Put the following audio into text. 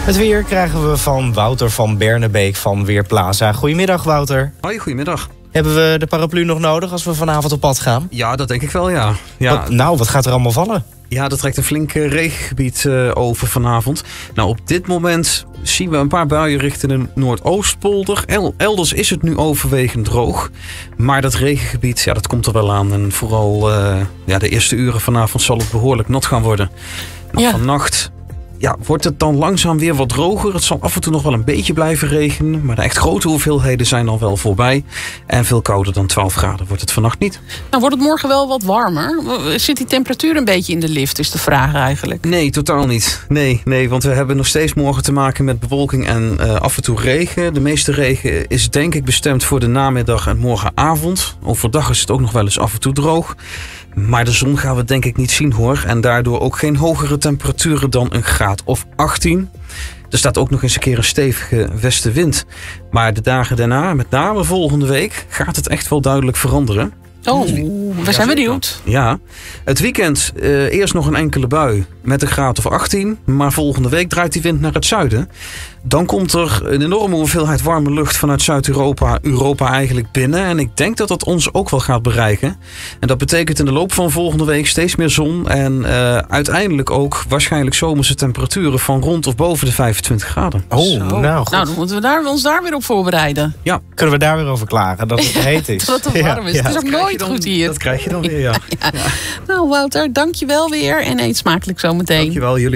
Het weer krijgen we van Wouter van Bernebeek van Weerplaza. Goedemiddag, Wouter. Hoi, goedemiddag. Hebben we de paraplu nog nodig als we vanavond op pad gaan? Ja, dat denk ik wel, ja. Wat gaat er allemaal vallen? Ja, er trekt een flink regengebied over vanavond. Nou, op dit moment zien we een paar buien richting de Noordoostpolder. Elders is het nu overwegend droog. Maar dat regengebied, ja, dat komt er wel aan. En vooral de eerste uren vanavond zal het behoorlijk nat gaan worden. Nou, vannacht wordt het dan langzaam weer wat droger. Het zal af en toe nog wel een beetje blijven regenen. Maar de echt grote hoeveelheden zijn dan wel voorbij. En veel kouder dan 12 graden wordt het vannacht niet. Nou, wordt het morgen wel wat warmer? Zit die temperatuur een beetje in de lift, is de vraag eigenlijk? Nee, totaal niet. Nee, want we hebben nog steeds morgen te maken met bewolking en af en toe regen. De meeste regen is denk ik bestemd voor de namiddag en morgenavond. Overdag is het ook nog wel eens af en toe droog. Maar de zon gaan we denk ik niet zien, hoor. En daardoor ook geen hogere temperaturen dan een graad of 18. Er staat ook nog eens een keer een stevige westenwind. Maar de dagen daarna, met name volgende week, gaat het echt wel duidelijk veranderen. Oh, we zijn benieuwd. Ja, het weekend eerst nog een enkele bui met een graad of 18. Maar volgende week draait die wind naar het zuiden. Dan komt er een enorme hoeveelheid warme lucht vanuit Zuid-Europa eigenlijk binnen. En ik denk dat dat ons ook wel gaat bereiken. En dat betekent in de loop van volgende week steeds meer zon. En uiteindelijk ook waarschijnlijk zomerse temperaturen van rond of boven de 25 graden. Oh, nou goed. Nou, dan moeten we ons daar weer op voorbereiden. Ja. Kunnen we daar weer over klagen, dat het heet is. Dat het warm is. Ja. Het is ook nooit goed hier. Dat krijg je dan weer, ja. Nou, Wouter, dank je wel weer. En eet smakelijk zometeen. Dank je wel, jullie.